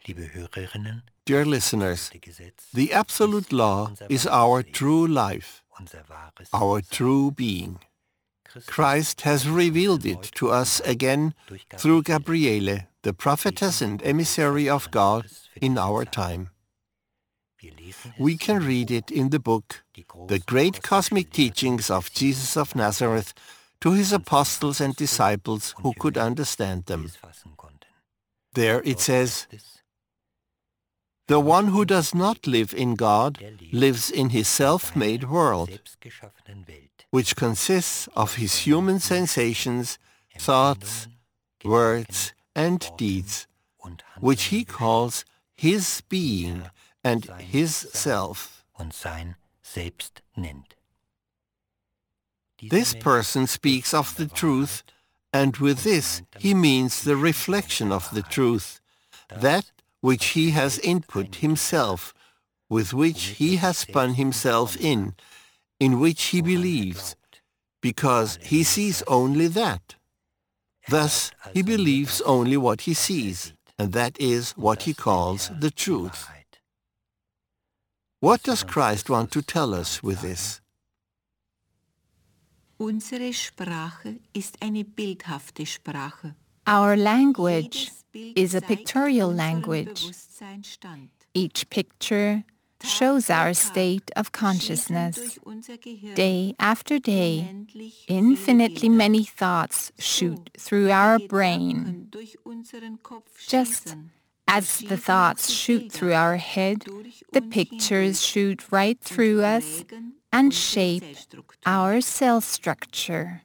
Dear listeners, the absolute law is our true life, our true being. Christ has revealed it to us again through Gabriele, the prophetess and emissary of God in our time. We can read it in the book, The Great Cosmic Teachings of Jesus of Nazareth, to his apostles and disciples who could understand them. There it says, "The one who does not live in God lives in his self-made world, which consists of his human sensations, thoughts, words, and deeds, which he calls his being and his self." This person speaks of the truth, and with this he means the reflection of the truth, that which he has input himself, with which he has spun himself in which he believes, because he sees only that. Thus, he believes only what he sees, and that is what he calls the truth. What does Christ want to tell us with this? Unsere Sprache ist eine bildhafte Sprache. Our language is a pictorial language. Each picture shows our state of consciousness. Day after day, infinitely many thoughts shoot through our brain. Just as the thoughts shoot through our head, the pictures shoot right through us and shape our cell structure.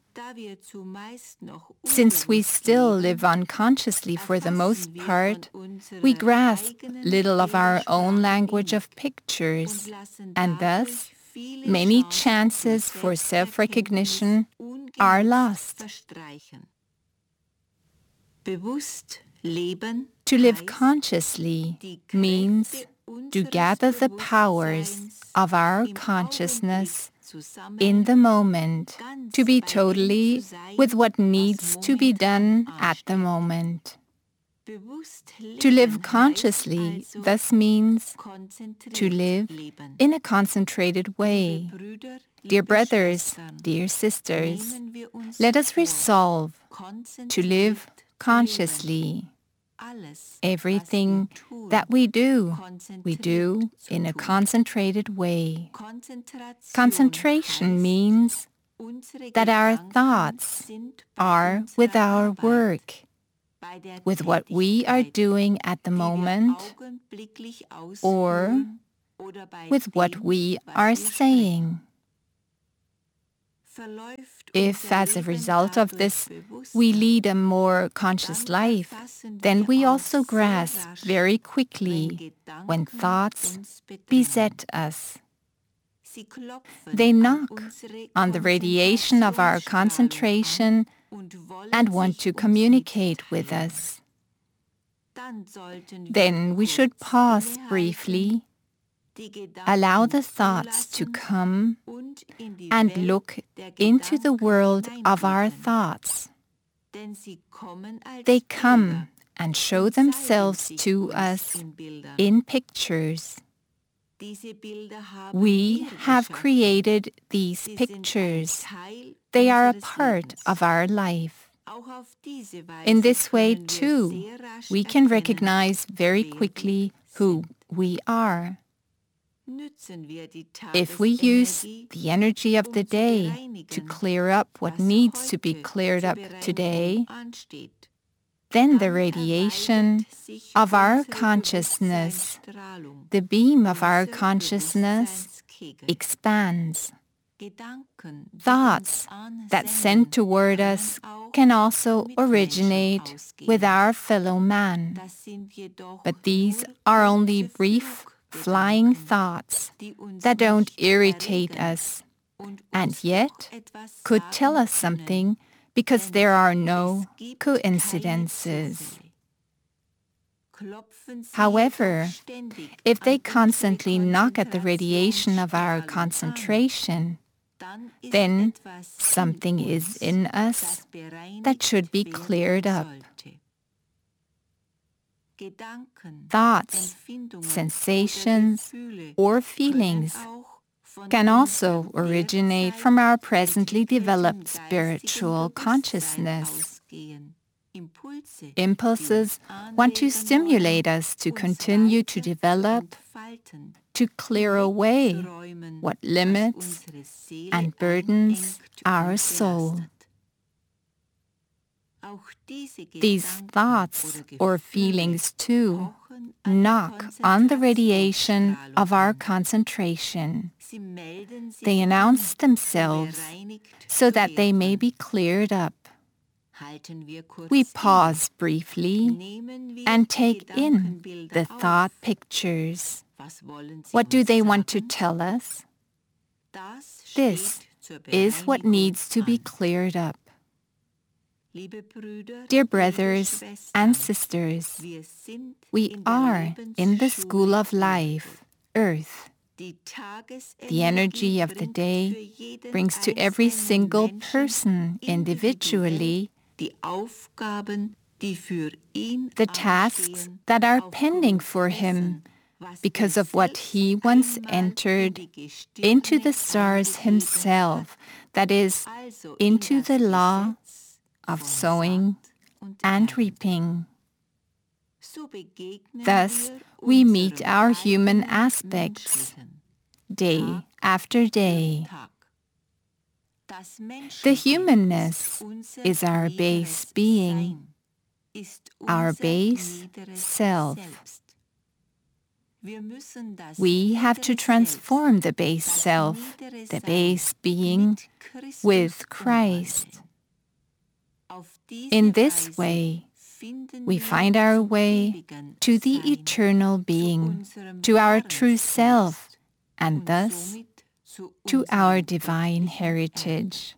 Since we still live unconsciously for the most part, we grasp little of our own language of pictures, and thus many chances for self-recognition are lost. To live consciously means to gather the powers of our consciousness in the moment, to be totally with what needs to be done at the moment. To live consciously thus means to live in a concentrated way. Dear brothers, dear sisters, let us resolve to live consciously. Everything that we do in a concentrated way. Concentration means that our thoughts are with our work, with what we are doing at the moment, or with what we are saying. If, as a result of this, we lead a more conscious life, then we also grasp very quickly when thoughts beset us. They knock on the radiation of our concentration and want to communicate with us. Then we should pause briefly, allow the thoughts to come, and look into the world of our thoughts. They come and show themselves to us in pictures. We have created these pictures. They are a part of our life. In this way, too, we can recognize very quickly who we are. If we use the energy of the day to clear up what needs to be cleared up today, then the radiation of our consciousness, the beam of our consciousness, expands. Thoughts that send toward us can also originate with our fellow man, but these are only brief flying thoughts that don't irritate us, and yet could tell us something because there are no coincidences. However, if they constantly knock at the radiation of our concentration, then something is in us that should be cleared up. thoughts, sensations, or feelings can also originate from our presently developed spiritual consciousness. Impulses want to stimulate us to continue to develop, to clear away what limits and burdens our soul. These thoughts or feelings, too, knock on the radiation of our concentration. They announce themselves so that they may be cleared up. We pause briefly and take in the thought pictures. What do they want to tell us? This is what needs to be cleared up. Dear brothers and sisters, we are in the school of life, Earth. The energy of the day brings to every single person individually the tasks that are pending for him because of what he once entered into the stars himself, that is, into the law of sowing and reaping. Thus, we meet our human aspects day after day. The humanness is our base being, our base self. We have to transform the base self, the base being, with Christ. In this way, we find our way to the eternal being, to our true self, and thus to our divine heritage.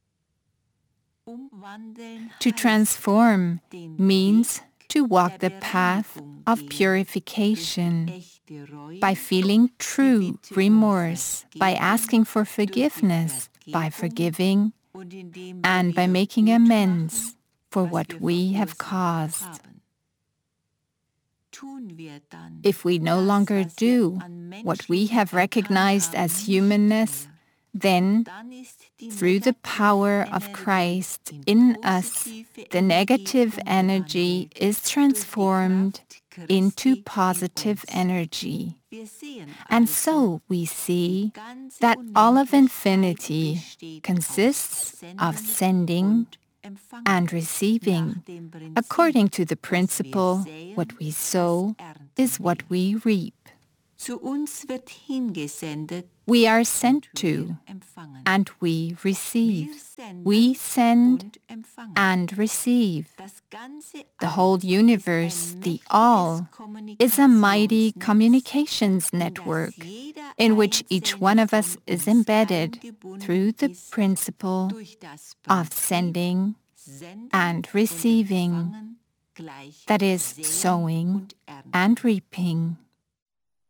To transform means to walk the path of purification by feeling true remorse, by asking for forgiveness, by forgiving, and by making amends for what we have caused. If we no longer do what we have recognized as humanness, then, through the power of Christ in us, the negative energy is transformed into positive energy. And so we see that all of infinity consists of sending and receiving, according to the principle, what we sow is what we reap. We are sent to, and we receive. We send and receive. The whole universe, the all, is a mighty communications network in which each one of us is embedded through the principle of sending and receiving, that is, sowing and reaping.